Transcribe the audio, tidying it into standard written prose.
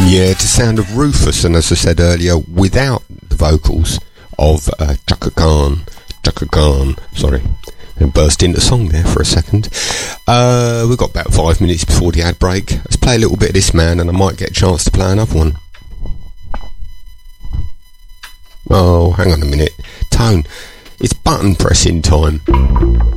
Yeah, it's the sound of Rufus, and as I said earlier, without the vocals of Chaka Khan. Sorry, I burst into song there for a second. We've got about 5 minutes before the ad break. Let's play a little bit of this man, and I might get a chance to play another one. Oh, hang on a minute. Tone, it's button pressing time.